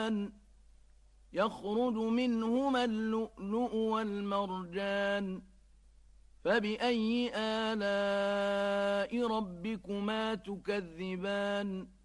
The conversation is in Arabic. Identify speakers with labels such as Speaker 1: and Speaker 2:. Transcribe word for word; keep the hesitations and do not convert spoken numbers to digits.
Speaker 1: الرحمن يخرج منهما اللؤلؤ والمرجان فبأي آلاء ربكما تكذبان